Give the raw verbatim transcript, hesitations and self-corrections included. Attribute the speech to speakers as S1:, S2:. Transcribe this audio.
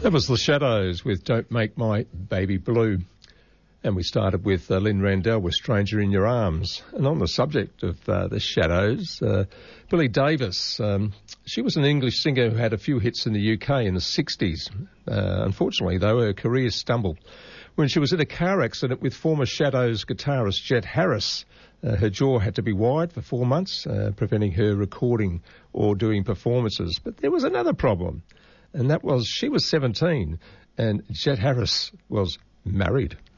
S1: That was The Shadows with Don't Make My Baby Blue. And we started with uh, Lynn Randell with Stranger in Your Arms. And on the subject of uh, The Shadows, uh, Billy Davis, um, she was an English singer who had a few hits in the U K in the sixties. Uh, unfortunately, though, her career stumbled when she was in a car accident with former Shadows guitarist Jet Harris. Uh, her jaw had to be wired for four months, uh, preventing her recording or doing performances. But there was another problem, and that was she was seventeen and Jet Harris was married.